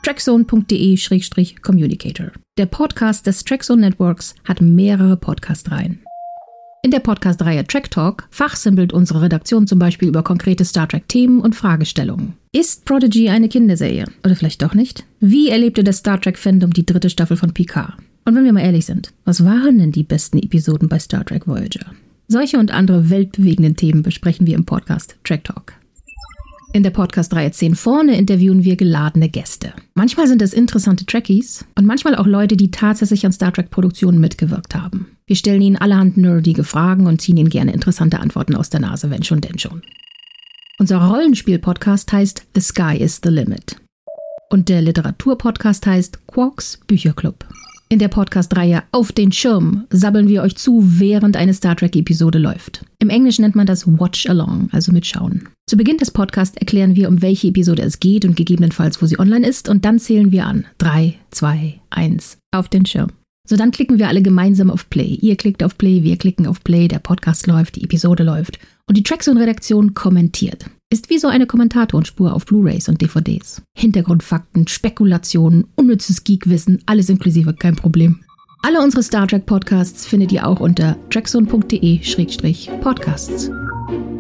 trackzone.de/communicator. Der Podcast des Trackzone Networks hat mehrere Podcast-Reihen. In der Podcast-Reihe Track Talk fachsimpelt unsere Redaktion zum Beispiel über konkrete Star Trek-Themen und Fragestellungen. Ist Prodigy eine Kinderserie? Oder vielleicht doch nicht? Wie erlebte das Star Trek-Fandom die 3. Staffel von Picard? Und wenn wir mal ehrlich sind, was waren denn die besten Episoden bei Star Trek Voyager? Solche und andere weltbewegenden Themen besprechen wir im Podcast Track Talk. In der Podcast-Reihe 10 vorne interviewen wir geladene Gäste. Manchmal sind es interessante Trekkies und manchmal auch Leute, die tatsächlich an Star Trek-Produktionen mitgewirkt haben. Wir stellen ihnen allerhand nerdige Fragen und ziehen ihnen gerne interessante Antworten aus der Nase, wenn schon, denn schon. Unser Rollenspiel-Podcast heißt The Sky is the Limit. Und der Literatur-Podcast heißt Quarks Bücherclub. In der Podcast-Reihe Auf den Schirm sabbeln wir euch zu, während eine Star Trek-Episode läuft. Im Englischen nennt man das Watch Along, also mitschauen. Zu Beginn des Podcasts erklären wir, um welche Episode es geht und gegebenenfalls, wo sie online ist, und dann zählen wir an. 3, 2, 1, auf den Schirm. So, dann klicken wir alle gemeinsam auf Play. Ihr klickt auf Play, wir klicken auf Play, der Podcast läuft, die Episode läuft und die Trackzone-Redaktion kommentiert. Ist wie so eine Kommentatorspur auf Blu-rays und DVDs. Hintergrundfakten, Spekulationen, unnützes Geekwissen, alles inklusive, kein Problem. Alle unsere Star Trek Podcasts findet ihr auch unter trackzone.de/podcasts.